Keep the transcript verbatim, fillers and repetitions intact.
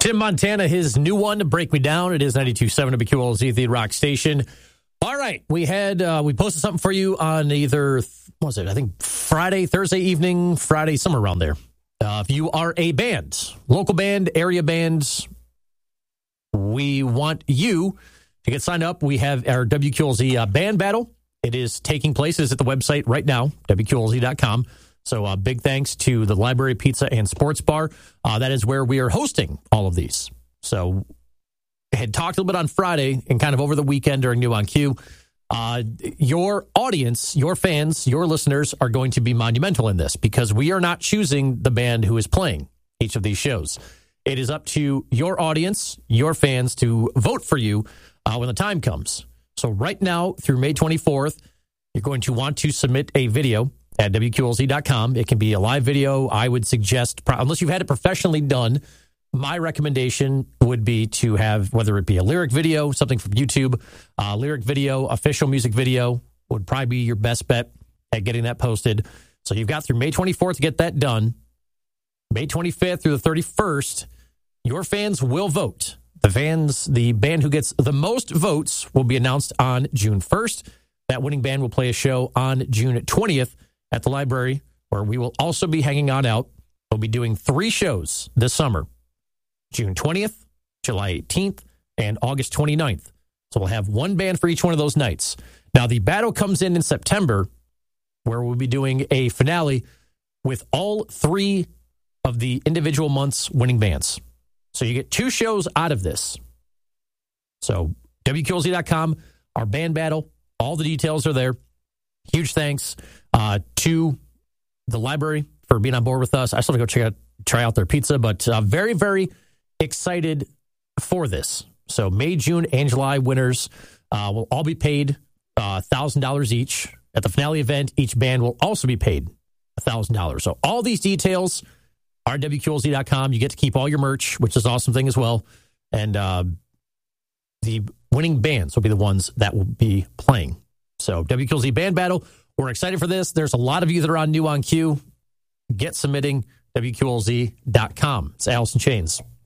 Tim Montana, his new one, Break Me Down. It is ninety-two point seven W Q L Z, the rock station. All right, we had uh, we posted something for you on either, what was it, I think Friday, Thursday evening, Friday, somewhere around there. Uh, if you are a band, local band, area bands, we want you to get signed up. We have our W Q L Z uh, band battle. It is taking place. It is at the website right now, W Q L Z dot com. So uh, big thanks to the Library Pizza and Sports Bar. Uh, that is where we are hosting all of these. So I had talked a little bit on Friday and kind of over the weekend during New on Q. Uh, your audience, your fans, your listeners are going to be monumental in this because we are not choosing the band who is playing each of these shows. It is up to your audience, your fans, to vote for you uh, when the time comes. So right now through May twenty-fourth, you're going to want to submit a video at W Q L Z dot com. It can be a live video. I would suggest, unless you've had it professionally done, my recommendation would be to have, whether it be a lyric video, something from YouTube, uh, lyric video, official music video would probably be your best bet at getting that posted. So you've got through May twenty-fourth to get that done. May twenty-fifth through the thirty-first, your fans will vote. The fans, the band who gets the most votes will be announced on June first. That winning band will play a show on June twentieth at the library, where we will also be hanging on out. We'll be doing three shows this summer, June twentieth, July eighteenth, and August twenty-ninth. So we'll have one band for each one of those nights. Now, the battle comes in in September, where we'll be doing a finale with all three of the individual months' winning bands. So you get two shows out of this. So W Q L Z dot com, our band battle, all the details are there. Huge thanks uh, to the library for being on board with us. I still have to go check out, try out their pizza, but uh, very, very excited for this. So May, June, and July winners uh, will all be paid uh, one thousand dollars each. At the finale event, each band will also be paid one thousand dollars. So all these details are W Q L Z dot com. You get to keep all your merch, which is an awesome thing as well. And uh, the winning bands will be the ones that will be playing. So W Q L Z Band Battle, we're excited for this. There's a lot of you that are on New on Q. Get submitting, W Q L Z dot com. It's Alice in Chains.